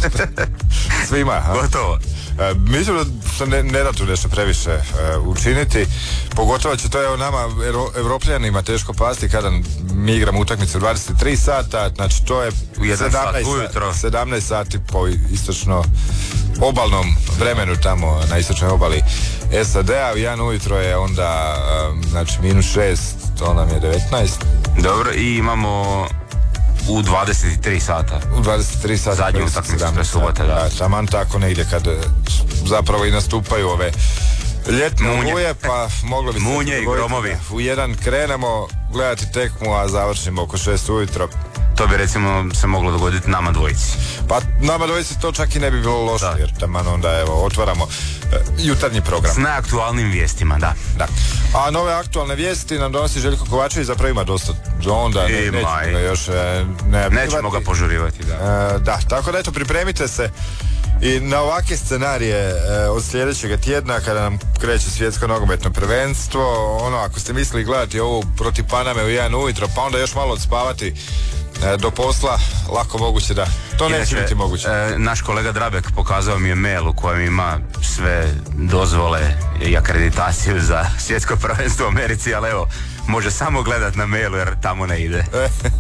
Svima. Gotovo. Mislim da se ne da tu nešto previše učiniti. Pogotovo će to nama Evropljanima teško pasti kada mi igramo utakmice 23 sata, znači to je 17 sati po istočno obalnom vremenu tamo na istočnoj obali SAD-a. U 1 ujutro je onda znači -6, to nam je 19. Dobro, i imamo u 23 sata. U 23 sata. Zadnju utakmicu, to je subota, da. Taman tako negdje kad zapravo i nastupaju ove ljetne oluje, pa moglo bi se Munje i gromovi. U 1 krenemo gledati tekmu, a završimo oko 6 ujutro. To bi recimo se moglo dogoditi nama dvojici. Pa nama dvojici to čak i ne bi bilo loše, jer taman onda evo otvaramo jutarnji program. S najaktualnim vijestima, da. A nove aktualne vijesti nam donosi Željko Kovačević, zapravo ima dosta onda nećemo ga još nećemo ga požurivati, da, tako da eto, pripremite se i na ovakve scenarije od sljedećeg tjedna kada nam kreće svjetsko nogometno prvenstvo. Ako ste mislili gledati ovu protiv Paname u 1 ujutro, pa onda još malo odspavati do posla, lako moguće da to neće biti moguće. Naš kolega Drabek pokazao mi je mail u kojem ima sve dozvole i akreditaciju za svjetsko prvenstvo u Americi, ali evo, može samo gledat na mailu jer tamo ne ide.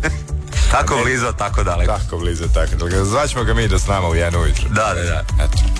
Tako blizu, tako daleko. Tako blizu, tako daleko. Zvaćemo ga mi da s nama u 1 ujutro. Da. Eto.